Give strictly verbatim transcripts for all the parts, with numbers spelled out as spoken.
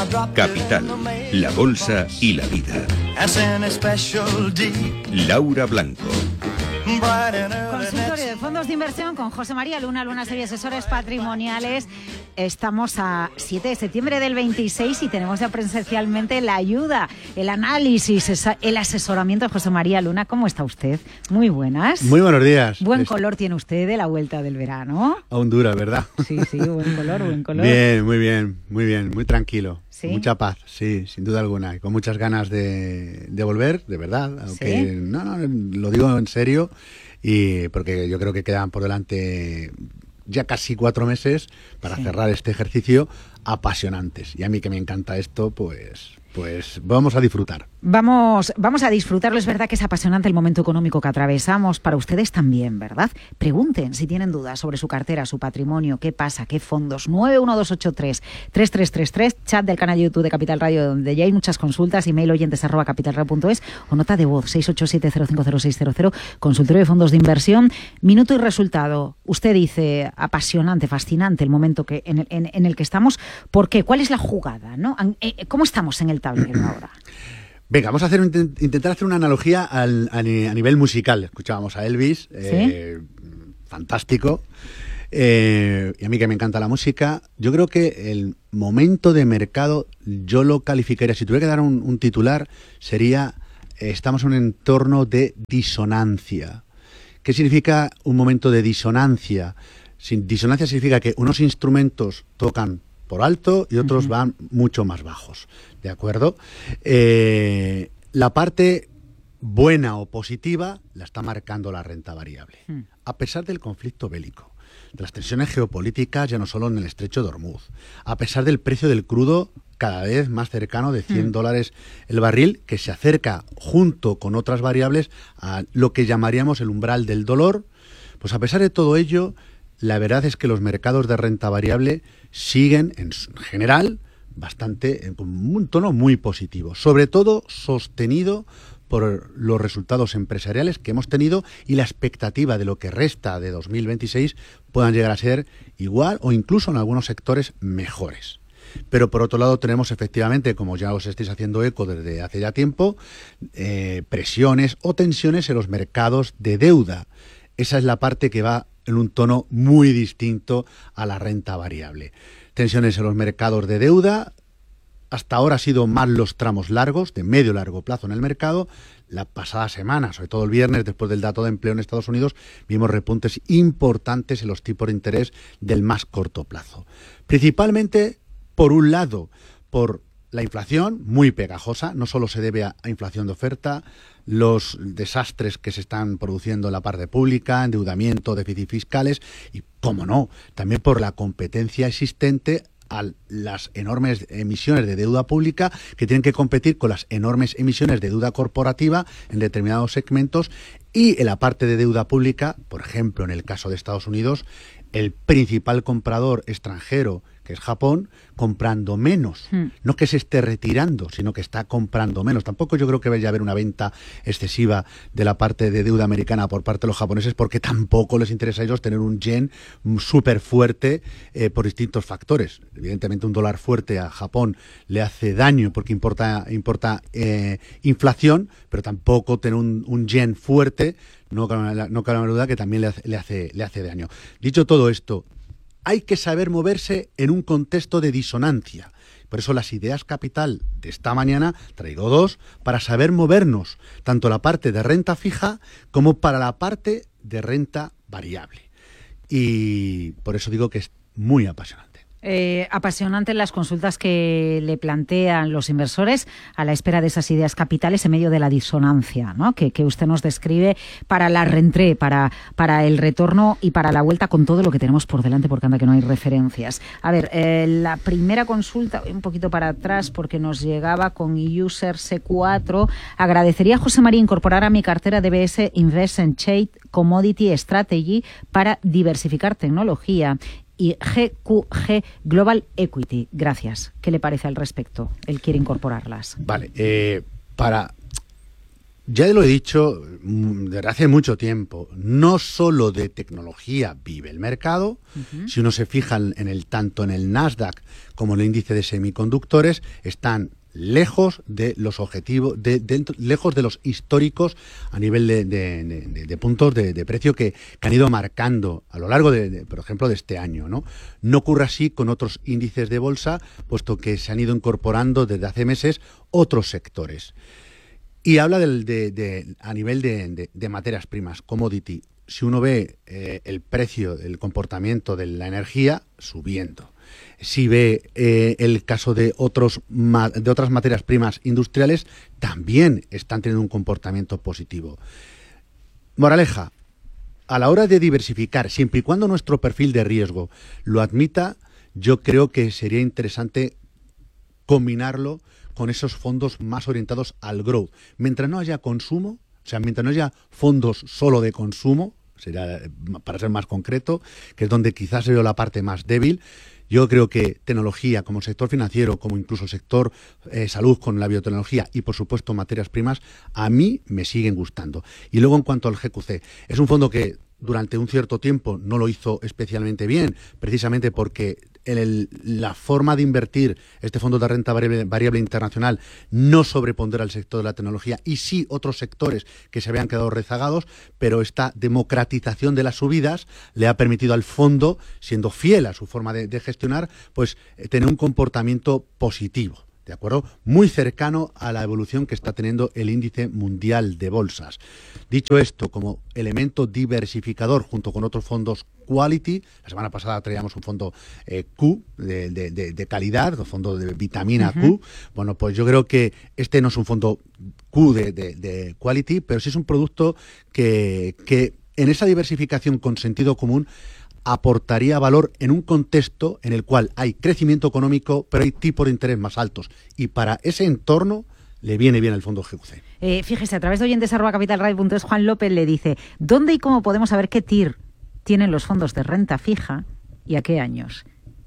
Capital, la bolsa y la vida. Laura Blanco. Consultorio de fondos de inversión con José María Luna, Luna Serie Asesores Patrimoniales. Estamos a siete de septiembre del veintiséis y tenemos ya presencialmente la ayuda, el análisis, el asesoramiento de José María Luna. ¿Cómo está usted? Muy buenas. Muy buenos días. Buen es... color tiene usted de la vuelta del verano. A Honduras, ¿verdad? Sí, sí, buen color, buen color. Bien, muy bien, muy bien, muy tranquilo. ¿Sí? Con mucha paz, sí, sin duda alguna. Y con muchas ganas de, de volver, de verdad. Aunque, ¿Sí? no, no, lo digo en serio, y porque yo creo que quedan por delante ya casi cuatro meses para sí. cerrar este ejercicio apasionantes. Y a mí que me encanta esto, pues... Pues vamos a disfrutar. Vamos, vamos a disfrutarlo. Es verdad que es apasionante el momento económico que atravesamos. Para ustedes también, ¿verdad? Pregunten si tienen dudas sobre su cartera, su patrimonio, qué pasa, qué fondos. nueve uno dos ocho tres, tres tres tres tres, chat del canal de YouTube de Capital Radio, donde ya hay muchas consultas, email oyentes arroba capitalradio punto es o nota de voz seis ocho siete cero cinco cero seis cero cero. Consultorio de fondos de inversión. Minuto y resultado. Usted dice apasionante, fascinante el momento que en el, en, en el que estamos. ¿Por qué? ¿Cuál es la jugada, no? ¿Cómo estamos en el tablero ahora? Venga, vamos a hacer un, intentar hacer una analogía al, a, a nivel musical. Escuchábamos a Elvis, eh, ¿sí? fantástico. Eh, y a mí que me encanta la música, yo creo que el momento de mercado, yo lo calificaría, si tuviera que dar un, un titular, sería, eh, estamos en un entorno de disonancia. ¿Qué significa un momento de disonancia? Sin, disonancia significa que unos instrumentos tocan por alto y otros uh-huh. van mucho más bajos, ¿de acuerdo? Eh, la parte buena o positiva la está marcando la renta variable, uh-huh. a pesar del conflicto bélico, de las tensiones geopolíticas ya no solo en el estrecho de Hormuz, a pesar del precio del crudo cada vez más cercano de cien uh-huh. dólares el barril, que se acerca junto con otras variables a lo que llamaríamos el umbral del dolor. Pues a pesar de todo ello, la verdad es que los mercados de renta variable siguen, en general, bastante, con un tono muy positivo, sobre todo sostenido por los resultados empresariales que hemos tenido y la expectativa de lo que resta de dos mil veintiséis puedan llegar a ser igual o incluso en algunos sectores mejores. Pero por otro lado tenemos efectivamente, como ya os estáis haciendo eco desde hace ya tiempo, eh, presiones o tensiones en los mercados de deuda. Esa es la parte que va en un tono muy distinto a la renta variable. Tensiones en los mercados de deuda, hasta ahora ha sido más los tramos largos, de medio largo plazo en el mercado. La pasada semana, sobre todo el viernes, después del dato de empleo en Estados Unidos, vimos repuntes importantes en los tipos de interés del más corto plazo. Principalmente, por un lado, por la inflación, muy pegajosa, no solo se debe a, a inflación de oferta, los desastres que se están produciendo en la parte pública, endeudamiento, déficit fiscales y, cómo no, también por la competencia existente a las enormes emisiones de deuda pública que tienen que competir con las enormes emisiones de deuda corporativa en determinados segmentos y en la parte de deuda pública, por ejemplo, en el caso de Estados Unidos, el principal comprador extranjero, que es Japón, comprando menos. Hmm. No que se esté retirando, sino que está comprando menos. Tampoco yo creo que vaya a haber una venta excesiva de la parte de deuda americana por parte de los japoneses, porque tampoco les interesa a ellos tener un yen súper fuerte eh, por distintos factores. Evidentemente un dólar fuerte a Japón le hace daño porque importa, importa eh, inflación, pero tampoco tener un, un yen fuerte, no cabe no cabe duda que también le hace, le, hace, le hace daño. Dicho todo esto, hay que saber moverse en un contexto de disonancia. Por eso las ideas capital de esta mañana traigo dos para saber movernos, tanto la parte de renta fija como para la parte de renta variable. Y por eso digo que es muy apasionante. Eh, apasionante las consultas que le plantean los inversores a la espera de esas ideas capitales en medio de la disonancia, ¿no? que, que usted nos describe para la reentrée, para, para el retorno y para la vuelta con todo lo que tenemos por delante, porque anda que no hay referencias. A ver, eh, la primera consulta, un poquito para atrás porque nos llegaba con user C cuatro. Agradecería a José María incorporar a mi cartera D B S Invest in Trade Commodity Strategy para diversificar tecnología y G Q G Global Equity. Gracias. ¿Qué le parece al respecto? Él quiere incorporarlas. Vale, eh, para... Ya lo he dicho desde hace mucho tiempo, no solo de tecnología vive el mercado, uh-huh. Si uno se fija en el tanto en el Nasdaq como en el índice de semiconductores, están lejos de los objetivos, de, de, lejos de los históricos a nivel de, de, de, de puntos de, de precio que, que han ido marcando a lo largo, de, de, por ejemplo, de este año, ¿no? No ocurre así con otros índices de bolsa, puesto que se han ido incorporando desde hace meses otros sectores. Y habla del, de, de, a nivel de, de, de materias primas, commodity. Si uno ve eh, el precio, el comportamiento de la energía, subiendo. Si ve eh, el caso de otros de otras materias primas industriales, también están teniendo un comportamiento positivo. Moraleja, a la hora de diversificar, siempre y cuando nuestro perfil de riesgo lo admita, yo creo que sería interesante combinarlo con esos fondos más orientados al growth. Mientras no haya consumo, o sea, mientras no haya fondos solo de consumo, será para ser más concreto, que es donde quizás se ve la parte más débil. Yo creo que tecnología, como sector financiero, como incluso el sector eh, salud con la biotecnología y, por supuesto, materias primas, a mí me siguen gustando. Y luego, en cuanto al G Q C, es un fondo que durante un cierto tiempo no lo hizo especialmente bien, precisamente porque el, la forma de invertir este fondo de renta variable, variable internacional no sobrepondera el sector de la tecnología y sí otros sectores que se habían quedado rezagados, pero esta democratización de las subidas le ha permitido al fondo, siendo fiel a su forma de, de gestionar, pues eh, tener un comportamiento positivo. ¿De acuerdo? Muy cercano a la evolución que está teniendo el índice mundial de bolsas. Dicho esto, como elemento diversificador junto con otros fondos quality, la semana pasada traíamos un fondo eh, Q de, de, de, de calidad, un fondo de vitamina uh-huh. Q. Bueno, pues yo creo que este no es un fondo Q de, de, de quality, pero sí es un producto que, que en esa diversificación con sentido común aportaría valor en un contexto en el cual hay crecimiento económico, pero hay tipos de interés más altos. Y para ese entorno le viene bien el fondo G Q C. Eh, fíjese, a través de oyentes arroba capitalradio punto es, Juan López le dice, ¿dónde y cómo podemos saber qué T I R tienen los fondos de renta fija y a qué años?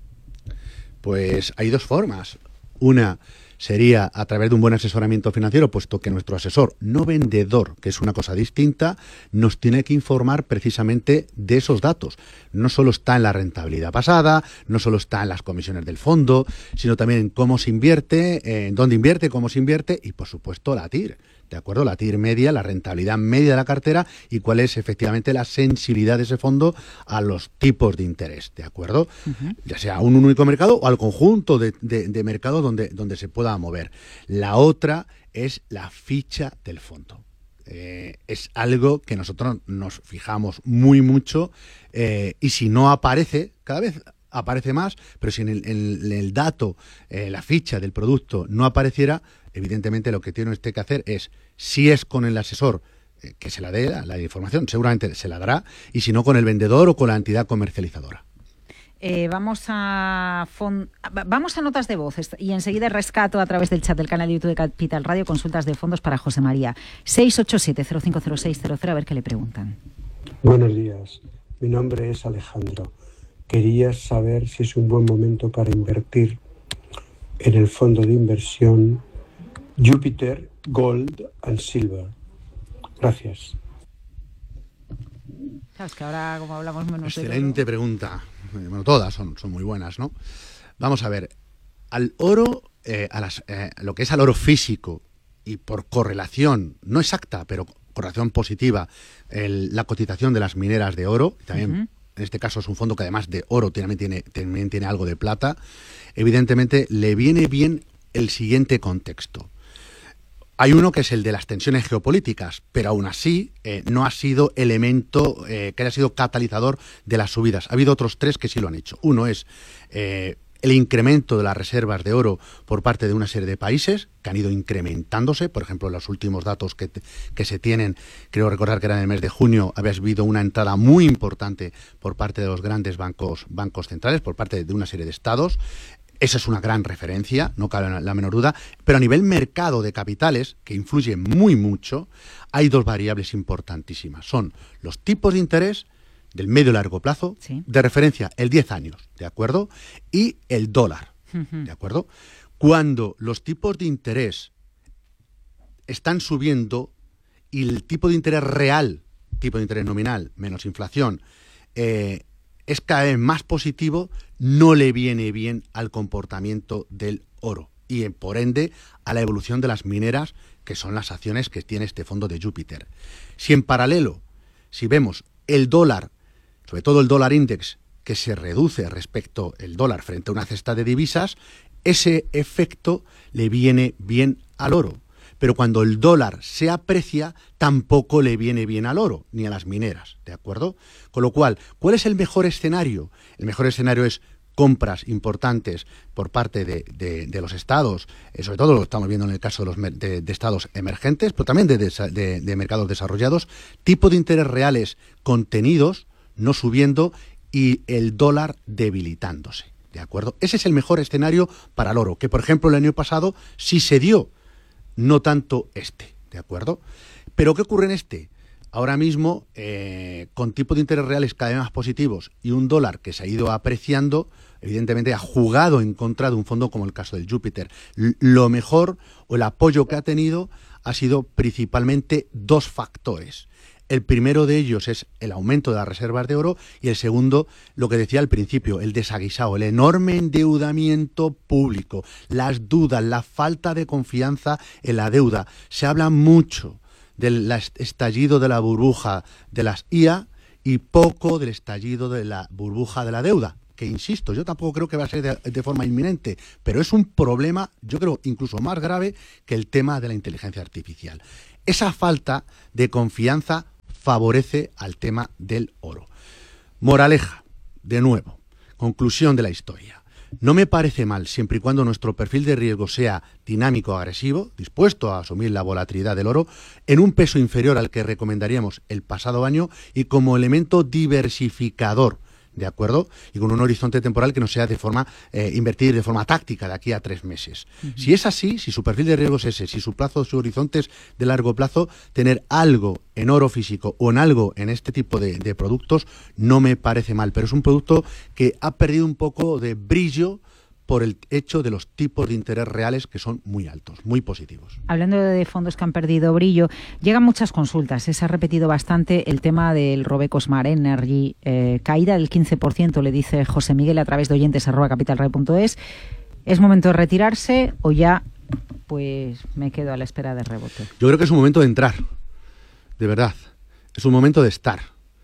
Pues hay dos formas. Una sería a través de un buen asesoramiento financiero, puesto que nuestro asesor, no vendedor, que es una cosa distinta, nos tiene que informar precisamente de esos datos. No solo está en la rentabilidad pasada, no solo está en las comisiones del fondo, sino también en cómo se invierte, en dónde invierte, cómo se invierte y, por supuesto, la T I R. ¿De acuerdo? La T I R media, la rentabilidad media de la cartera y cuál es efectivamente la sensibilidad de ese fondo a los tipos de interés, ¿de acuerdo? Uh-huh. Ya sea a un único mercado o al conjunto de, de, de mercados donde, donde se pueda mover. La otra es la ficha del fondo. Eh, es algo que nosotros nos fijamos muy mucho eh, y si no aparece, cada vez aparece más, pero si en el, en el dato, eh, la ficha del producto no apareciera, evidentemente lo que tiene usted que hacer es, si es con el asesor eh, que se la dé la, la información, seguramente se la dará, y si no con el vendedor o con la entidad comercializadora. Eh, vamos a fond... vamos a notas de voz y enseguida rescato a través del chat del canal de YouTube de Capital Radio consultas de fondos para José María. seis ocho siete, cero cinco cero seis cero cero, a ver qué le preguntan. Buenos días, mi nombre es Alejandro. Quería saber si es un buen momento para invertir en el fondo de inversión Jupiter Gold and Silver. Gracias. Claro, es que ahora, como hablamos menos Excelente de oro... pregunta. Bueno, todas son, son muy buenas, ¿no? Vamos a ver. Al oro, eh, a las, eh, lo que es al oro físico y por correlación, no exacta, pero correlación positiva, el, la cotización de las mineras de oro, también... Uh-huh. En este caso es un fondo que además de oro también tiene, también tiene algo de plata, evidentemente le viene bien el siguiente contexto. Hay uno que es el de las tensiones geopolíticas, pero aún así eh, no ha sido elemento eh, que haya sido catalizador de las subidas. Ha habido otros tres que sí lo han hecho. Uno es eh, el incremento de las reservas de oro por parte de una serie de países que han ido incrementándose. Por ejemplo, los últimos datos que, que se tienen, creo recordar que era en el mes de junio, había habido una entrada muy importante por parte de los grandes bancos, bancos centrales, por parte de una serie de estados. Esa es una gran referencia, no cabe la menor duda, pero a nivel mercado de capitales, que influye muy mucho, hay dos variables importantísimas. Son los tipos de interés del medio y largo plazo, sí. De referencia el diez años, ¿de acuerdo? Y el dólar, uh-huh. ¿De acuerdo? Cuando los tipos de interés están subiendo y el tipo de interés real, tipo de interés nominal menos inflación, eh, es cada vez más positivo, no le viene bien al comportamiento del oro y, por ende, a la evolución de las mineras, que son las acciones que tiene este fondo de Júpiter. Si en paralelo, si vemos el dólar, sobre todo el dólar index, que se reduce respecto al dólar frente a una cesta de divisas, ese efecto le viene bien al oro. Pero cuando el dólar se aprecia, tampoco le viene bien al oro, ni a las mineras, ¿de acuerdo? Con lo cual, ¿cuál es el mejor escenario? El mejor escenario es compras importantes por parte de, de, de los estados, eh, sobre todo lo estamos viendo en el caso de los de, de estados emergentes, pero también de, de, de mercados desarrollados, tipo de interés reales contenidos, no subiendo, y el dólar debilitándose, ¿de acuerdo? Ese es el mejor escenario para el oro, que por ejemplo el año pasado sí se dio, no tanto este, ¿de acuerdo? Pero ¿qué ocurre en este? Ahora mismo, eh, con tipos de interés reales cada vez más positivos y un dólar que se ha ido apreciando, evidentemente ha jugado en contra de un fondo como el caso del Júpiter. L- lo mejor o el apoyo que ha tenido ha sido principalmente dos factores. El primero de ellos es el aumento de las reservas de oro y el segundo, lo que decía al principio, el desaguisado, el enorme endeudamiento público, las dudas, la falta de confianza en la deuda. Se habla mucho del estallido de la burbuja de las I A y poco del estallido de la burbuja de la deuda, que insisto, yo tampoco creo que va a ser de, de forma inminente, pero es un problema, yo creo, incluso más grave que el tema de la inteligencia artificial. Esa falta de confianza favorece al tema del oro. Moraleja, de nuevo, conclusión de la historia. No me parece mal, siempre y cuando nuestro perfil de riesgo sea dinámico, agresivo, dispuesto a asumir la volatilidad del oro, en un peso inferior al que recomendaríamos el pasado año y como elemento diversificador, ¿de acuerdo? Y con un horizonte temporal que no sea de forma, eh, invertir de forma táctica de aquí a tres meses. Uh-huh. Si es así, si su perfil de riesgo es ese, si su plazo, su horizonte es de largo plazo, tener algo en oro físico o en algo en este tipo de, de productos no me parece mal, pero es un producto que ha perdido un poco de brillo por el hecho de los tipos de interés reales que son muy altos, muy positivos. Hablando de fondos que han perdido brillo, llegan muchas consultas. Se ha repetido bastante el tema del Robeco Smart Energy, eh, caída del quince por ciento, le dice José Miguel a través de oyentes arroba capitalradio punto es. ¿Es momento de retirarse o ya pues me quedo a la espera del rebote? Yo creo que es un momento de entrar, de verdad. Es un momento de estar.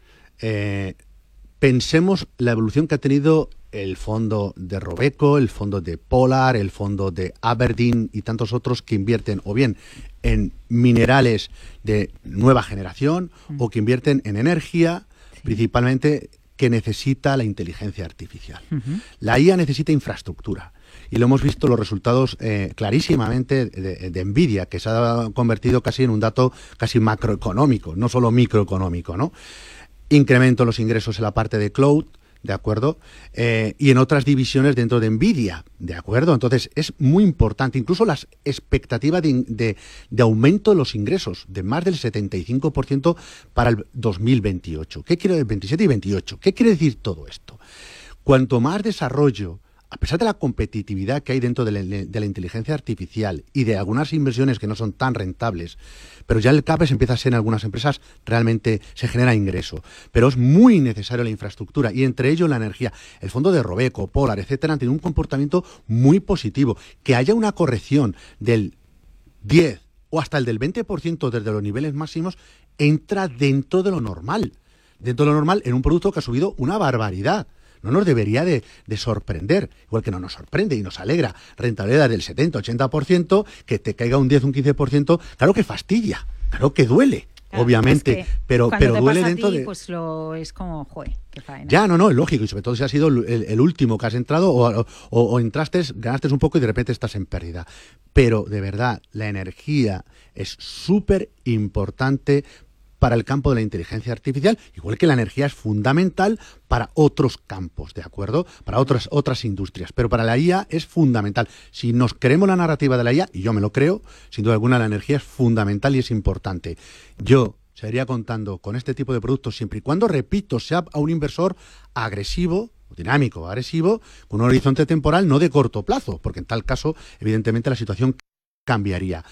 Eh, pensemos la evolución que ha tenido el fondo de Robeco, el fondo de Polar, el fondo de Aberdeen y tantos otros que invierten o bien en minerales de nueva generación mm. o que invierten en energía, sí. principalmente que necesita la inteligencia artificial. Uh-huh. La I A necesita infraestructura. Y lo hemos visto los resultados eh, clarísimamente de, de Nvidia, que se ha convertido casi en un dato casi macroeconómico, no solo microeconómico, ¿no? Incremento los ingresos en la parte de cloud, ¿de acuerdo? Eh, y en otras divisiones dentro de Nvidia, ¿de acuerdo? Entonces es muy importante, incluso las expectativas de, de, de aumento de los ingresos de más del setenta y cinco por ciento para el dos mil veintiocho. ¿Qué quiere decir? veintisiete y veintiocho. ¿Qué quiere decir todo esto? Cuanto más desarrollo, a pesar de la competitividad que hay dentro de la, de la inteligencia artificial y de algunas inversiones que no son tan rentables, pero ya el CAPEX empieza a ser en algunas empresas, realmente se genera ingreso. Pero es muy necesario la infraestructura y entre ello la energía. El fondo de Robeco, Polar, etcétera, han tenido un comportamiento muy positivo. Que haya una corrección del diez o hasta el del veinte por ciento desde los niveles máximos entra dentro de lo normal. Dentro de lo normal en un producto que ha subido una barbaridad. No nos debería de, de sorprender, igual que no nos sorprende y nos alegra rentabilidad del setenta ochenta por ciento, que te caiga un diez un quince por ciento, claro que fastidia, claro que duele, claro, obviamente, es que pero, pero te duele pasa dentro a ti, de... pues lo es como, joder, qué faena. Ya, no, no, es lógico, y sobre todo si ha sido el, el último que has entrado o, o, o entraste, ganaste un poco y de repente estás en pérdida. Pero, de verdad, la energía es súper importante para el campo de la inteligencia artificial, igual que la energía es fundamental para otros campos, ¿de acuerdo? Para otras, otras industrias, pero para la I A es fundamental. Si nos creemos la narrativa de la I A, y yo me lo creo, sin duda alguna la energía es fundamental y es importante. Yo seguiría contando con este tipo de productos siempre y cuando, repito, sea a un inversor agresivo, dinámico, agresivo, con un horizonte temporal no de corto plazo, porque en tal caso, evidentemente, la situación cambiaría.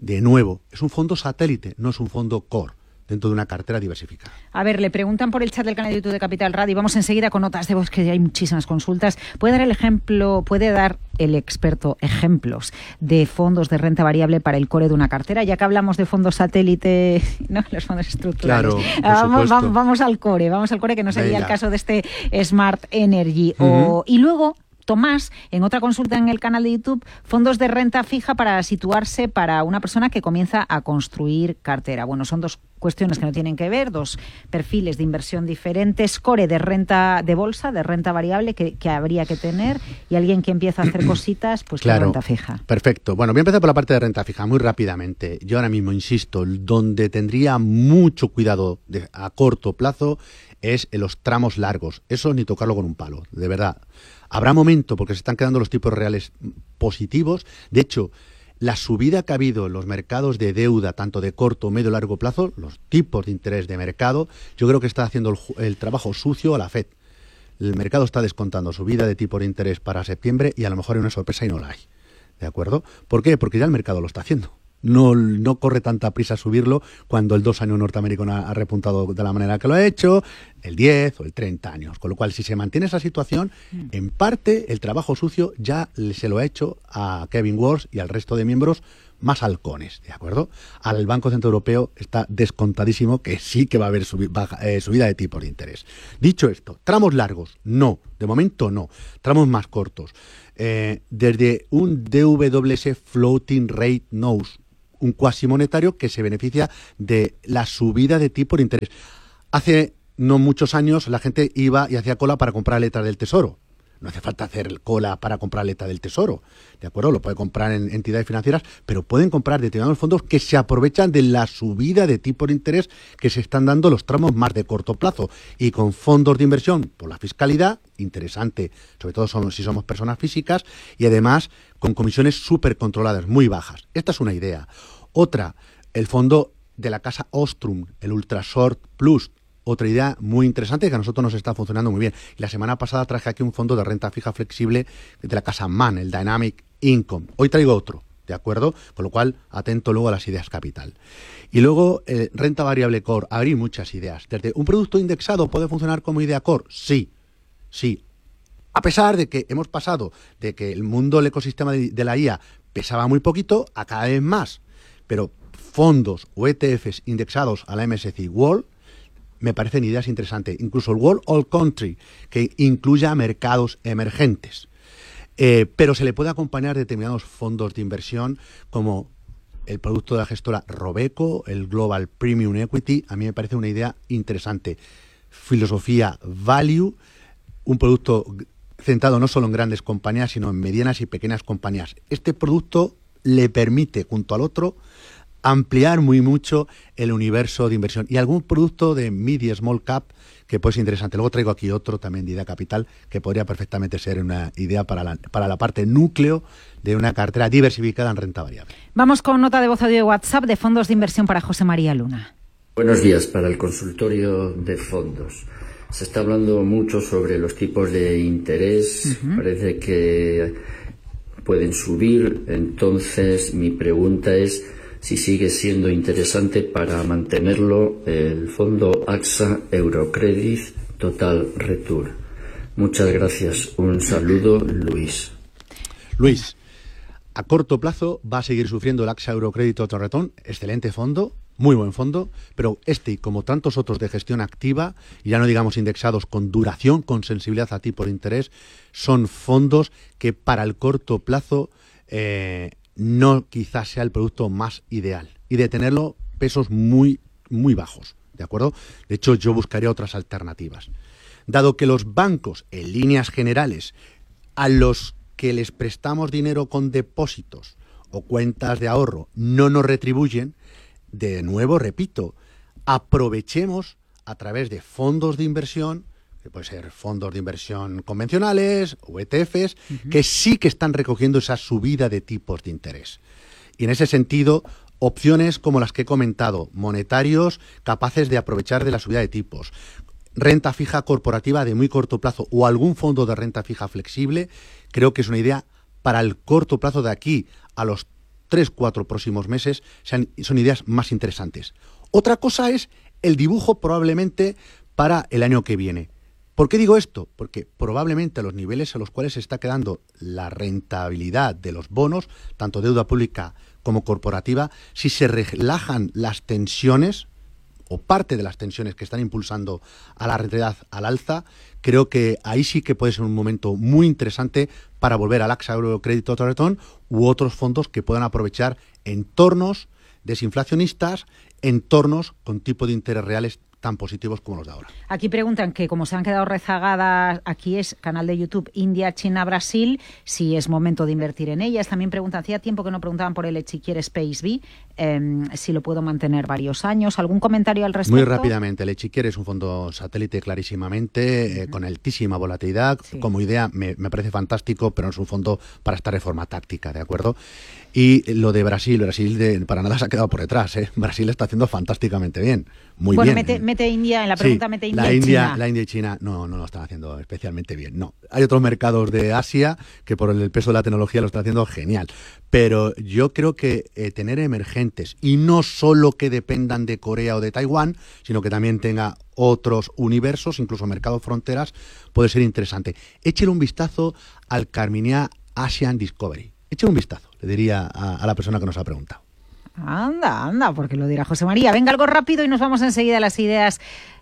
de nuevo, es un fondo satélite, no es un fondo core, dentro de una cartera diversificada. A ver, le preguntan por el chat del canal de YouTube de Capital Radio. Vamos enseguida con notas de voz, que hay muchísimas consultas. ¿Puede dar el ejemplo, puede dar el experto ejemplos de fondos de renta variable para el core de una cartera? Ya que hablamos de fondos satélite, ¿no? Los fondos estructurales. Claro, por vamos, supuesto. vamos, vamos al core, vamos al core, que no sería Venga. el caso de este Smart Energy. Uh-huh. O, y luego, Tomás, en otra consulta en el canal de YouTube, fondos de renta fija para situarse para una persona que comienza a construir cartera. Bueno, son dos cuestiones que no tienen que ver, dos perfiles de inversión diferentes, core de renta de bolsa, de renta variable que, que habría que tener, y alguien que empieza a hacer cositas, pues Claro, con renta fija. Perfecto. Bueno, voy a empezar por la parte de renta fija muy rápidamente. Yo ahora mismo insisto, donde tendría mucho cuidado de, a corto plazo es en los tramos largos. Eso ni tocarlo con un palo, de verdad. Habrá momento, porque se están quedando los tipos reales positivos. De hecho, la subida que ha habido en los mercados de deuda, tanto de corto, medio y largo plazo, los tipos de interés de mercado, yo creo que está haciendo el, el trabajo sucio a la Fed. El mercado está descontando subida de tipo de interés para septiembre y a lo mejor hay una sorpresa y no la hay. ¿De acuerdo? ¿Por qué? Porque ya el mercado lo está haciendo. No, no corre tanta prisa a subirlo cuando el dos años norteamericano ha, ha repuntado de la manera que lo ha hecho, el diez o el treinta años. Con lo cual, si se mantiene esa situación, mm. en parte el trabajo sucio ya se lo ha hecho a Kevin Warsh y al resto de miembros más halcones, ¿de acuerdo? Al Banco Central Europeo está descontadísimo que sí que va a haber subi- baja, eh, subida de tipos de interés. Dicho esto, tramos largos, no, de momento no. Tramos más cortos. Eh, desde un D W S Floating Rate Notes, un cuasi monetario que se beneficia de la subida de tipo de interés. Hace no muchos años la gente iba y hacía cola para comprar letras del Tesoro. No hace falta hacer cola para comprar letra del Tesoro, ¿de acuerdo? Lo puede comprar en entidades financieras, pero pueden comprar determinados fondos que se aprovechan de la subida de tipo de interés que se están dando los tramos más de corto plazo. Y con fondos de inversión por la fiscalidad, interesante, sobre todo somos, si somos personas físicas, y además con comisiones súper controladas, muy bajas. Esta es una idea. Otra, el fondo de la casa Ostrum, el Ultra Short Plus. Otra idea muy interesante que a nosotros nos está funcionando muy bien. Y la semana pasada traje aquí un fondo de renta fija flexible de la casa Man, el Dynamic Income. Hoy traigo otro, ¿de acuerdo? Con lo cual, atento luego a las ideas capital. Y luego, eh, renta variable core. Abrir muchas ideas. Desde un producto indexado puede funcionar como idea core. Sí, sí. A pesar de que hemos pasado de que el mundo, el ecosistema de, de la I A pesaba muy poquito a cada vez más. Pero fondos o E T Fs indexados a la M S C I World me parecen ideas interesantes. Incluso el World All Country, que incluya mercados emergentes. Eh, pero se le puede acompañar determinados fondos de inversión como el producto de la gestora Robeco, el Global Premium Equity. A mí me parece una idea interesante. Filosofía Value, un producto centrado no solo en grandes compañías, sino en medianas y pequeñas compañías. Este producto le permite, junto al otro, ampliar muy mucho el universo de inversión y algún producto de mid y small cap que puede ser interesante. Luego traigo aquí otro también de idea capital que podría perfectamente ser una idea para la, para la parte núcleo de una cartera diversificada en renta variable. Vamos con nota de voz audio de WhatsApp de fondos de inversión para José María Luna. Buenos días, para el consultorio de fondos. Se está hablando mucho sobre los tipos de interés, uh-huh. Parece que pueden subir, entonces mi pregunta es si sigue siendo interesante para mantenerlo el fondo AXA Eurocredit Total Return. Muchas gracias. Un saludo, Luis. Luis, a corto plazo va a seguir sufriendo el AXA Eurocredit Total Return. Excelente fondo, muy buen fondo, pero este, como tantos otros de gestión activa, y ya no digamos indexados con duración, con sensibilidad a tipo de interés, son fondos que para el corto plazo eh, no quizás sea el producto más ideal y de tenerlo pesos muy, muy bajos, ¿de acuerdo? De hecho, yo buscaría otras alternativas. Dado que los bancos, en líneas generales, a los que les prestamos dinero con depósitos o cuentas de ahorro no nos retribuyen, de nuevo, repito, aprovechemos a través de fondos de inversión, que pueden ser fondos de inversión convencionales o E T Fs, uh-huh. que sí que están recogiendo esa subida de tipos de interés. Y en ese sentido, opciones como las que he comentado, monetarios capaces de aprovechar de la subida de tipos, renta fija corporativa de muy corto plazo o algún fondo de renta fija flexible, creo que es una idea para el corto plazo de aquí a los tres, cuatro próximos meses sean, son ideas más interesantes. Otra cosa es el dibujo probablemente para el año que viene. ¿Por qué digo esto? Porque probablemente a los niveles a los cuales se está quedando la rentabilidad de los bonos, tanto deuda pública como corporativa, si se relajan las tensiones o parte de las tensiones que están impulsando a la rentabilidad al alza, creo que ahí sí que puede ser un momento muy interesante para volver al A X A Eurocrédito Torretón u otros fondos que puedan aprovechar entornos desinflacionistas, entornos con tipo de interés reales tan positivos como los de ahora. Aquí preguntan que como se han quedado rezagadas, aquí es canal de YouTube India, China, Brasil, si es momento de invertir en ellas. También preguntan, hacía tiempo que no preguntaban por el Echiquier Space B, eh, si lo puedo mantener varios años. ¿Algún comentario al respecto? Muy rápidamente, el Echiquier es un fondo satélite clarísimamente, uh-huh. eh, con altísima volatilidad. Sí. Como idea me, me parece fantástico, pero no es un fondo para estar de forma táctica, ¿de acuerdo? Y lo de Brasil, Brasil de, para nada se ha quedado por detrás, ¿eh? Brasil está haciendo fantásticamente bien, muy bueno, bien. Mete, mete India, en la pregunta sí, mete India la y India, China. La India y China no, no lo están haciendo especialmente bien, no. Hay otros mercados de Asia que por el peso de la tecnología lo están haciendo genial, pero yo creo que eh, tener emergentes, y no solo que dependan de Corea o de Taiwán, sino que también tenga otros universos, incluso mercados fronteras, puede ser interesante. Échele un vistazo al Carmignac Asian Discovery. Échale un vistazo, le diría a, a la persona que nos ha preguntado. Anda, anda, porque lo dirá José María. Venga, algo rápido y nos vamos enseguida a las ideas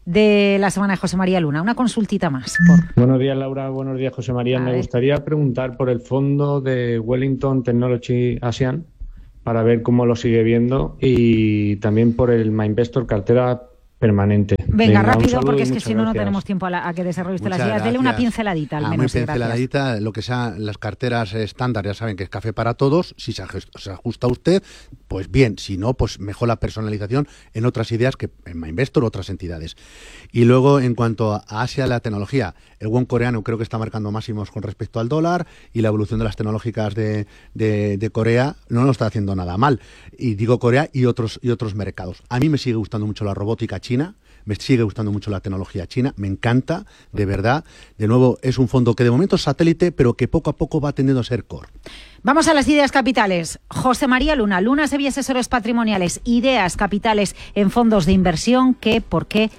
de la semana de José María Luna. Una consultita más. Por... Buenos días, Laura. Buenos días, José María. A Me ver. gustaría preguntar por el fondo de Wellington Technology Asian para ver cómo lo sigue viendo y también por el MyInvestor cartera permanente. Venga, Venga rápido, porque es que si no, no tenemos tiempo a, la, a que desarrolles las ideas. Dele una pinceladita al ah, menos. Muy pinceladita, gracias. Lo que sean las carteras estándar, ya saben que es café para todos. Si se ajusta, se ajusta a usted, pues bien. Si no, pues mejor la personalización en otras ideas que en MyInvestor o otras entidades. Y luego, en cuanto a Asia, la tecnología, el won coreano creo que está marcando máximos con respecto al dólar y la evolución de las tecnológicas de, de, de Corea no lo está haciendo nada mal. Y digo Corea y otros, y otros mercados. A mí me sigue gustando mucho la robótica china. Me sigue gustando mucho la tecnología china, me encanta, de verdad. De nuevo, es un fondo que de momento es satélite, pero que poco a poco va tendiendo a ser core. Vamos a las ideas capitales. José María Luna, Luna Sevilla Asesores Patrimoniales, ideas capitales en fondos de inversión, ¿qué, por qué?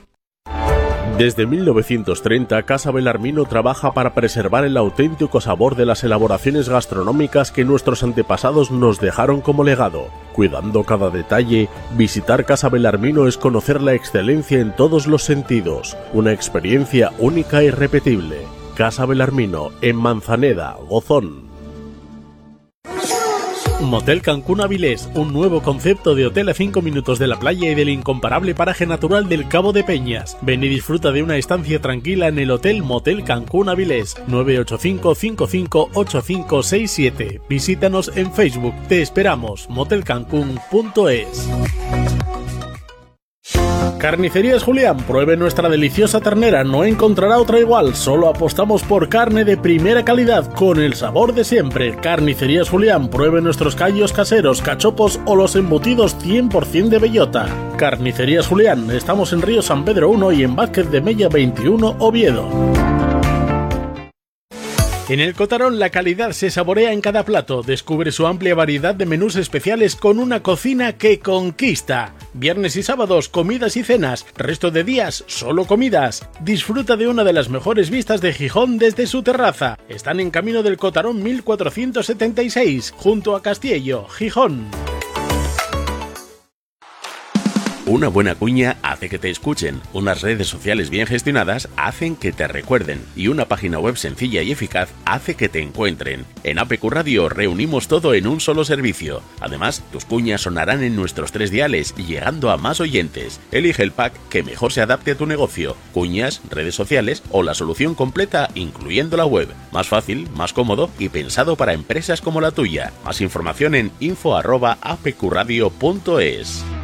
Desde mil novecientos treinta, Casa Belarmino trabaja para preservar el auténtico sabor de las elaboraciones gastronómicas que nuestros antepasados nos dejaron como legado. Cuidando cada detalle, visitar Casa Belarmino es conocer la excelencia en todos los sentidos. Una experiencia única e irrepetible. Casa Belarmino, en Manzaneda, Gozón. Motel Cancún Avilés, un nuevo concepto de hotel a cinco minutos de la playa y del incomparable paraje natural del Cabo de Peñas. Ven y disfruta de una estancia tranquila en el Hotel Motel Cancún Avilés, nueve ocho cinco, cinco cinco ocho cinco seis siete. Visítanos en Facebook, te esperamos, motel cancún punto es. Carnicerías Julián, pruebe nuestra deliciosa ternera, no encontrará otra igual, solo apostamos por carne de primera calidad, con el sabor de siempre. Carnicerías Julián, pruebe nuestros callos caseros, cachopos o los embutidos cien por ciento de bellota. Carnicerías Julián, estamos en Río San Pedro uno y en Vázquez de Mella veintiuno, Oviedo. En el Cotarón la calidad se saborea en cada plato. Descubre su amplia variedad de menús especiales con una cocina que conquista. Viernes y sábados, comidas y cenas. Resto de días, solo comidas. Disfruta de una de las mejores vistas de Gijón desde su terraza. Están en Camino del Cotarón mil cuatrocientos setenta y seis, junto a Castiello, Gijón. Una buena cuña hace que te escuchen, unas redes sociales bien gestionadas hacen que te recuerden y una página web sencilla y eficaz hace que te encuentren. En A P Q Radio reunimos todo en un solo servicio. Además, tus cuñas sonarán en nuestros tres diales, llegando a más oyentes. Elige el pack que mejor se adapte a tu negocio, cuñas, redes sociales o la solución completa incluyendo la web. Más fácil, más cómodo y pensado para empresas como la tuya. Más información en info arroba apqradio punto es.